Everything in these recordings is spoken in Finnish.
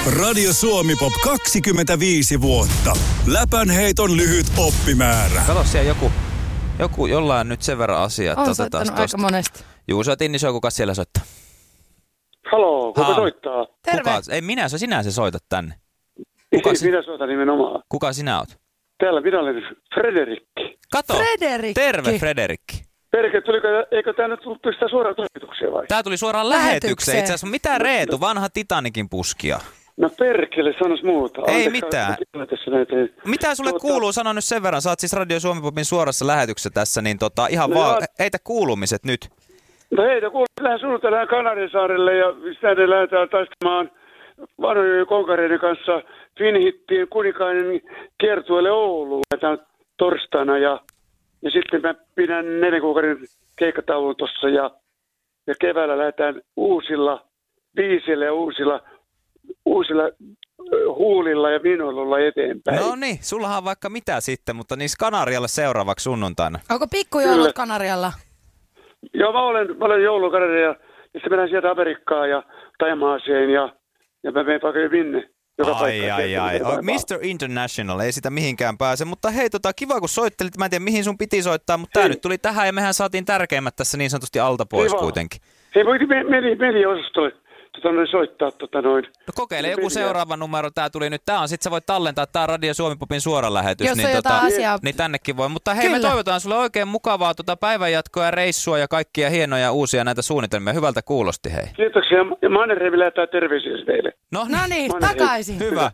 Radio Suomi Pop 25 vuotta. Läpänheiton lyhyt oppimäärä. Kato siellä joku jollain nyt sen verran asiaa. On soittanut aika monesti. Juu, soitin, niin se on kuka siellä soittaa. Haloo, kuka soittaa? Terve. Ei minä, sinä se soitat tänne. Minä soitan nimenomaan. Kuka sinä oot? Täällä minä olen Frederikki. Kato! Frederikki. Terve Frederikki. Perkele, eikö tää nyt tullut sitä suoraan toimitukseen vai? Tää tuli suoraan lähetykseen. Itse asiassa mitä Reetu, vanha Titanikin puskija? No perkele, sanois muuta. Ei mitään. Mitä sulle kuuluu? Sano nyt sen verran. Sä oot siis Radio Suomi Popin suorassa lähetyksessä tässä, niin ihan vaan heitä kuulumiset nyt. No heitä kuulumiset. Suunnitellaan Kanariasaarelle ja sitä lähdetään taistamaan vanhojen konkareiden kanssa Finhittien Kunikainen kiertueelle Ouluun tämän torstaina ja sitten mä pidän 4 kuukauden keikkataulun tossa ja keväällä lähdetään uusilla biiseillä ja uusilla huulilla ja vinoilulla eteenpäin. No niin, sullahan on vaikka mitä sitten, mutta niissä Kanarialle seuraavaksi sunnuntaina. Onko pikkujoulut Kanarialla? Joo, mä olen joulukanarialla ja sitten mennään sieltä Amerikkaan ja Taimaaseen ja mä menen vaikka minne. Ai. Mr. International, ei sitä mihinkään pääse. Mutta hei, kiva kun soittelit. Mä en tiedä mihin sun piti soittaa, mutta tää nyt tuli tähän ja mehän saatiin tärkeimmät tässä niin sanotusti alta pois kuitenkin. Hei, voitin mediosastolle soittaa No kokeile joku seuraava numero. Tää tuli nyt. Tää on sit sä voit tallentaa. Tää on Radio Suomi Popin suora lähetys. Jos on jotain asiaa. Niin tännekin voi. Mutta hei, me toivotaan sulle oikein mukavaa päivänjatkoa ja reissua ja kaikkia hienoja uusia näitä suunnitelmia. Hyvältä kuulosti, hei. Kiitoksia. Ja Mannerheimi lähettää terveisiä teille. No niin, takaisin. Hyvä.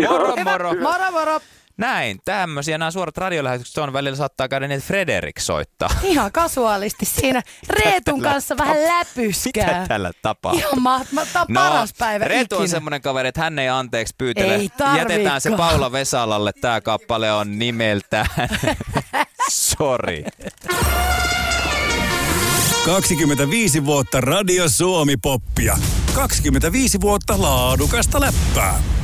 Moro. Näin, tämmöisiä nämä suorat radiolähetykset on. Välillä saattaa käydä niin, että Frederik soittaa. Ihan kasuaalisti siinä Reetun kanssa vähän läpyskää. Mitä tällä tapaa? Ihan mahtavaa, paras päivä Reetu ikinä. on semmoinen kaveri, että hän ei anteeksi pyytele. Ei tarvikaan. Jätetään se Paula Vesalalle. Tämä kappale on nimeltään Sori. 25 vuotta Radio Suomi Poppia. 25 vuotta laadukasta läppää.